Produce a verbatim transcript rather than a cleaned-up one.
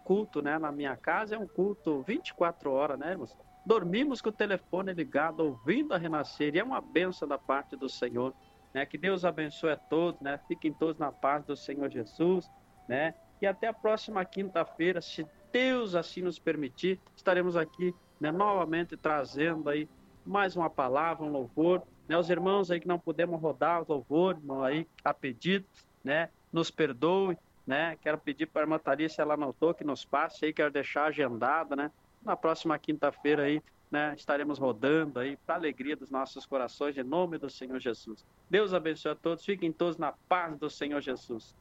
culto, né, na minha casa, é um culto vinte e quatro horas, né, irmãos? Dormimos com o telefone ligado, ouvindo a Renascer, e é uma bênção da parte do Senhor, né? Que Deus abençoe a todos, né? Fiquem todos na paz do Senhor Jesus, né? E até a próxima quinta-feira, se Deus assim nos permitir, estaremos aqui, né, novamente trazendo aí mais uma palavra, um louvor, né? Os irmãos aí que não pudemos rodar o louvor, irmão, aí a pedido, né? Nos perdoe, né? Quero pedir para a irmã Thalissa, se ela anotou, que nos passe aí, quero deixar agendada, né? Na próxima quinta-feira aí, né? Estaremos rodando aí para a alegria dos nossos corações, em nome do Senhor Jesus. Deus abençoe a todos, fiquem todos na paz do Senhor Jesus.